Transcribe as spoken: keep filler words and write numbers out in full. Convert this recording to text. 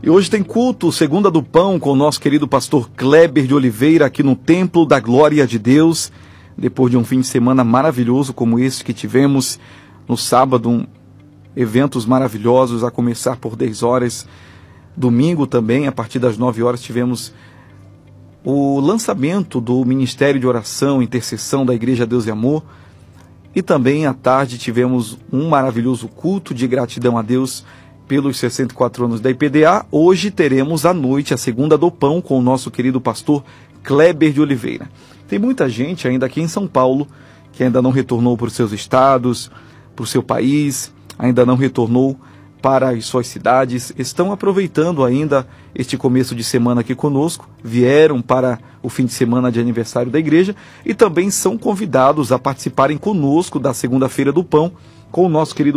E hoje tem culto, Segunda do Pão, com o nosso querido pastor Kleber de Oliveira, aqui no Templo da Glória de Deus. Depois de um fim de semana maravilhoso como esse que tivemos no sábado, um, eventos maravilhosos, a começar por dez horas. Domingo também, a partir das nove horas, tivemos o lançamento do Ministério de Oração e Intercessão da Igreja Deus e Amor. E também à tarde tivemos um maravilhoso culto de gratidão a Deus pelos sessenta e quatro anos da I P D A. Hoje teremos à noite a Segunda do Pão com o nosso querido pastor Kleber de Oliveira. Tem muita gente ainda aqui em São Paulo que ainda não retornou para os seus estados, para o seu país, ainda não retornou para as suas cidades, estão aproveitando ainda este começo de semana aqui conosco, vieram para o fim de semana de aniversário da igreja e também são convidados a participarem conosco da Segunda-feira do Pão com o nosso querido